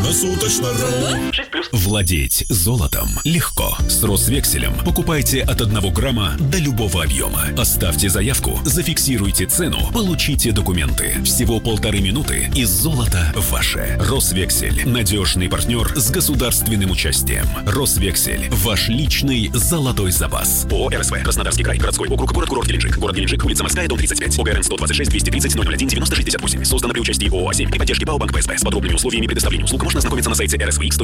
Круглосуточно. 6+. Владеть золотом легко. С Росвекселем покупайте от 1 грамма до любого объема. Оставьте заявку, зафиксируйте цену, получите документы. Всего 1,5 минуты и золото ваше. Росвексель. Надежный партнер с государственным участием. Росвексель. Ваш личный золотой запас. ООО «РСВ». Краснодарский край. Городской округ. Город-курорт Геленджик. Город Геленджик. Улица Морская, дом 35. ОГРН 126 230 001 90 68. Создано при участии ООО «А7» и поддержке ПАО «Банк ПСБ». С подробными условиями предоставления услуг можно ознакомиться на сайте rsvx.ru.